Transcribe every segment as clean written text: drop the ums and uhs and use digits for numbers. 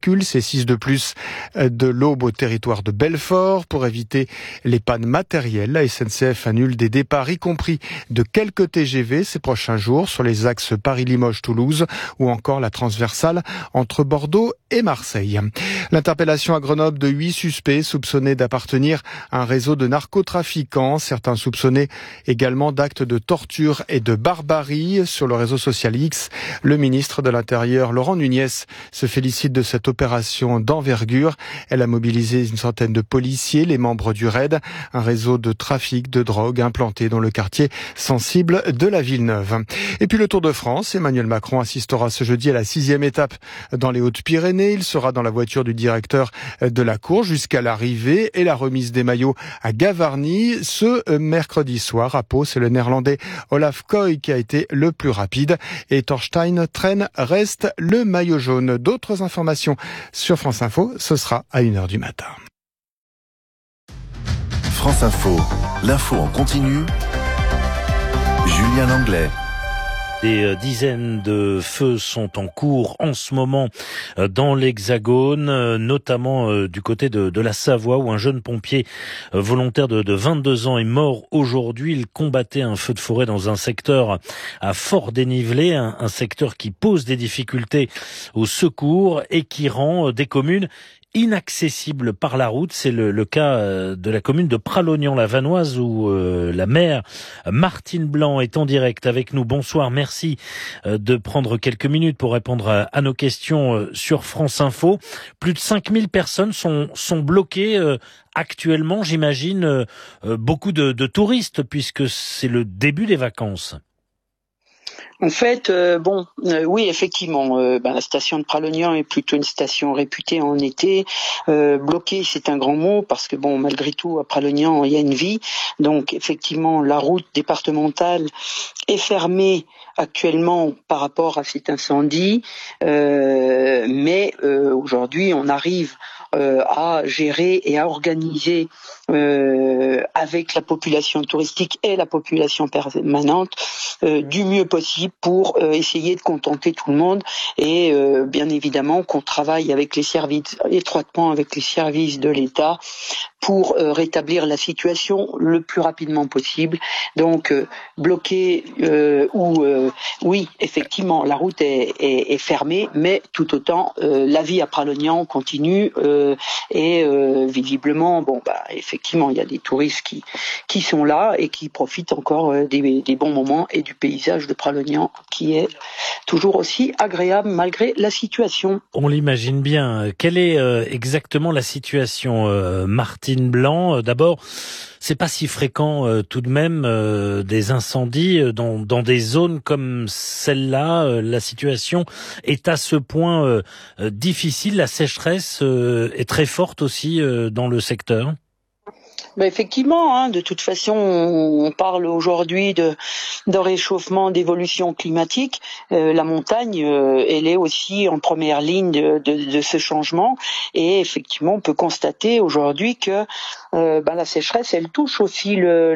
circulent. C'est 6 de plus de l'Aube au territoire de Belfort. Pour éviter les pannes matérielles, la SNCF annule des départs, y compris de quelques TGV ces prochains jours sur les axes Paris-Limoges-Toulouse ou encore la transversale entre Bordeaux et Marseille. L'interpellation à Grenoble de 8 suspects soupçonnés d'appartenir à un réseau de narcotrafiquants, certains soupçonnés également d'actes de torture et de barbarie. Sur le réseau social X, le ministre de l'Intérieur, Laurent Nunez, se félicite de cette opération d'envergure. Elle a mobilisé une centaine de policiers, les membres du RAID, un réseau de trafic de drogue implanté dans le quartier sensible de la Villeneuve. Et puis le Tour de France, Emmanuel Macron assistera ce jeudi à la 6e étape dans les Hautes-Pyrénées. Il sera dans la voiture du directeur de la course jusqu'à l'arrivée et la remise des maillots à Gavarnie. Ce mercredi soir à Pau, c'est le néerlandais Olaf Koy qui a été le plus rapide et Thorstein Tren reste le maillot jaune. D'autres informations sur France Info, ce sera à 1h du matin. France Info, l'info en continu, Julien Langlais. Des dizaines de feux sont en cours en ce moment dans l'Hexagone, notamment du côté de la Savoie où un jeune pompier volontaire de 22 ans est mort aujourd'hui. Il combattait un feu de forêt dans un secteur à fort dénivelé, un secteur qui pose des difficultés au secours et qui rend des communes inaccessible par la route. C'est le cas de la commune de Pralognan-la-Vanoise où la maire Martine Blanc est en direct avec nous. Bonsoir, merci de prendre quelques minutes pour répondre à nos questions sur France Info. Plus de 5000 personnes sont bloquées actuellement, j'imagine, beaucoup de touristes puisque c'est le début des vacances. En fait, oui, effectivement, la station de Pralognan est plutôt une station réputée en été. Bloquée, c'est un grand mot parce que malgré tout, à Pralognan, il y a une vie. Donc, effectivement, la route départementale est fermée actuellement par rapport à cet incendie. Mais aujourd'hui, on arrive à gérer et à organiser avec la population touristique et la population permanente du mieux possible pour essayer de contenter tout le monde et bien évidemment qu'on travaille avec les services, étroitement avec les services de l'État pour rétablir la situation le plus rapidement possible. Donc bloqué oui, effectivement, la route est fermée, mais tout autant la vie à Pralognan continue et visiblement, effectivement, il y a des touristes qui sont là et qui profitent encore des bons moments et du paysage de Pralognan qui est toujours aussi agréable malgré la situation. On l'imagine bien. Quelle est exactement la situation, Martine Blanc? D'abord, c'est pas si fréquent tout de même des incendies dans des zones comme celle-là. La situation est à ce point difficile. La sécheresse est très forte aussi dans le secteur. Effectivement, de toute façon, on parle aujourd'hui de réchauffement, d'évolution climatique. La montagne, elle est aussi en première ligne de ce changement. Et effectivement, on peut constater aujourd'hui que la sécheresse, elle touche aussi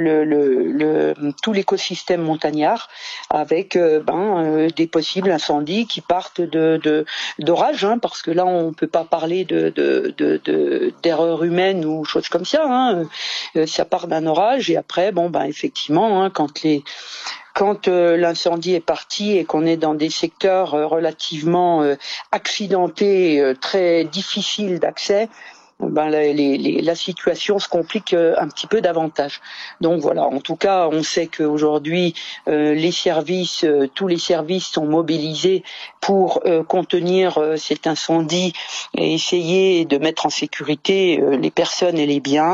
tout l'écosystème montagnard, avec des possibles incendies qui partent d'orages, parce que là, on peut pas parler d'erreurs humaines ou choses comme ça. Ça part d'un orage et après, effectivement, quand l'incendie est parti et qu'on est dans des secteurs relativement accidentés, très difficiles d'accès, la situation se complique un petit peu davantage. Donc voilà, en tout cas, on sait qu'aujourd'hui, tous les services sont mobilisés pour contenir cet incendie et essayer de mettre en sécurité les personnes et les biens.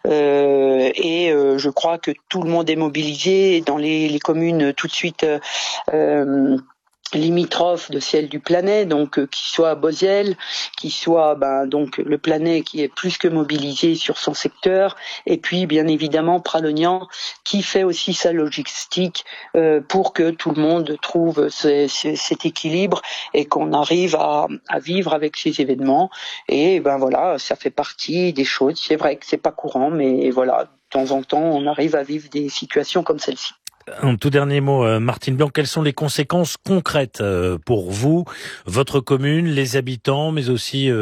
Je crois que tout le monde est mobilisé dans les communes tout de suite limitrophes de celle du Planay, donc qui soit à Beauziel, qui soit donc le Planay qui est plus que mobilisé sur son secteur, et puis bien évidemment Pralognan qui fait aussi sa logistique pour que tout le monde trouve cet équilibre et qu'on arrive à vivre avec ces événements. Et ça fait partie des choses. C'est vrai que c'est pas courant, mais voilà, de temps en temps on arrive à vivre des situations comme celle-ci. Un tout dernier mot, Martine Blanc, quelles sont les conséquences concrètes pour vous, votre commune, les habitants, mais aussi